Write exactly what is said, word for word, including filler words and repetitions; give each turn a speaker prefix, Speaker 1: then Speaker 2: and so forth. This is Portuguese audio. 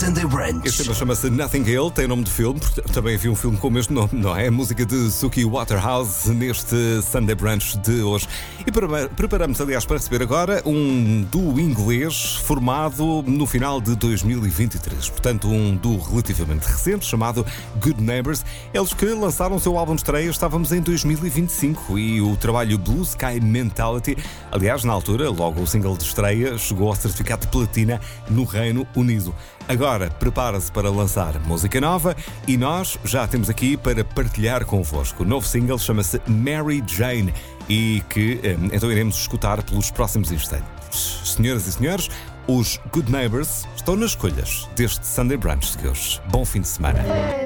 Speaker 1: Sunday Brunch.
Speaker 2: Este tema chama-se Nothing Hill, tem nome de filme, também havia um filme com o mesmo nome, não é? A música de Suki Waterhouse neste Sunday Brunch de hoje. E preparamos, aliás, para receber agora um duo inglês formado no final de dois mil e vinte e três. Portanto, um duo relativamente recente chamado Good Neighbors. Eles que lançaram o seu álbum de estreia, estávamos em dois mil e vinte e cinco e o trabalho Blue Sky Mentality, aliás, na altura, logo o single de estreia, chegou ao certificado de platina no Reino Unido. Agora, prepara-se para lançar música nova e nós já temos aqui para partilhar convosco. O novo single chama-se Mary Jane e que então iremos escutar pelos próximos instantes. Senhoras e senhores, os Good Neighbors estão nas escolhas deste Sunday Brunch de hoje. Bom fim de semana.